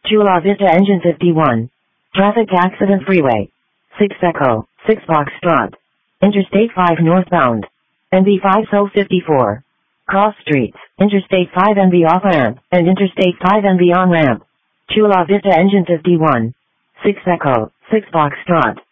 Chula Vista Engine 51. Traffic Accident Freeway. 6 Echo, 6 Foxtrot. Interstate 5 northbound. NB5 So 54. Cross streets, Interstate 5 NB off-ramp, and Interstate 5 NB on-ramp. Chula Vista Engine 51. 6 Echo, 6 Foxtrot.